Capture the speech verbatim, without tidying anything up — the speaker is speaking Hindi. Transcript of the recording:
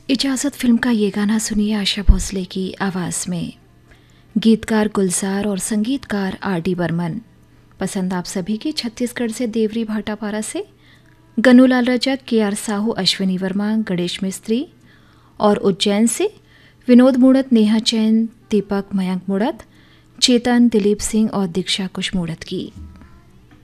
इजाज़त फिल्म का ये गाना सुनिए आशा भोसले की आवाज़ में। गीतकार गुलजार और संगीतकार आर डी बर्मन। पसंद आप सभी की छत्तीसगढ़ से देवरी भाटापारा से गनूलाल रजक, के आर साहू, अश्विनी वर्मा, गणेश मिस्त्री और उज्जैन से विनोद मूड़त, नेहा चैन, दीपक, मयंक मूड़त, चेतन, दिलीप सिंह और दीक्षा कुश मूड़त की।